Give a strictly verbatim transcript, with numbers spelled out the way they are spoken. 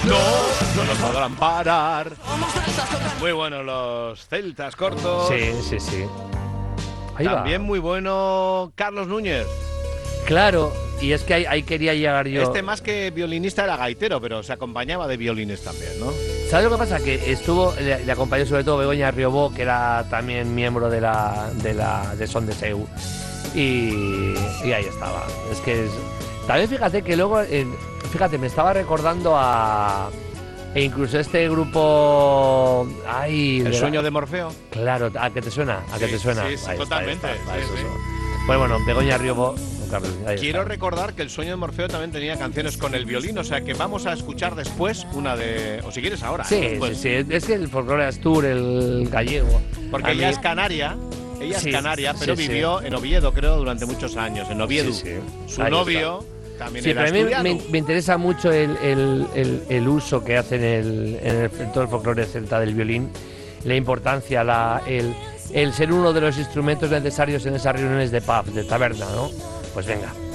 no, no nos podrán parar. Muy buenos los celtas cortos. Sí, sí, sí. Ahí También va. muy bueno Carlos Núñez. Claro, y es que ahí, ahí quería llegar yo. Este más que violinista era gaitero, pero se acompañaba de violines también, ¿no? ¿Sabes lo que pasa? Que estuvo, le, le acompañó sobre todo Begoña Riobó, que era también miembro de la de la de Son de Seu. Y, y ahí estaba. Es que es, también fíjate que luego, eh, fíjate, me estaba recordando a... E incluso este grupo... Ay, El de sueño la, de Morfeo. Claro, ¿a qué te suena? ¿A qué Sí, te suena? sí, sí, Ahí está, totalmente, ahí está, sí, eso, sí. eso. Pues bueno, Begoña Riobó, Carlos, ahí Quiero está. recordar que el sueño de Morfeo también tenía canciones con el violín, o sea que vamos a escuchar después una de... O si quieres ahora. Sí, ¿eh? Pues, sí, sí, es que el folclore Astur, el gallego... Porque a ella mí- es canaria, ella Sí, es canaria, pero sí, sí. vivió en Oviedo, creo, durante muchos años, en Oviedo. Sí, sí. Su Ahí novio también Sí, era pero a mí asturiano. me, me interesa mucho el, el, el, el uso que hacen el, en, el, en todo el folclore celta del violín, la importancia, la, el, el ser uno de los instrumentos necesarios en esas reuniones de pub, de taberna, ¿no? Pues venga.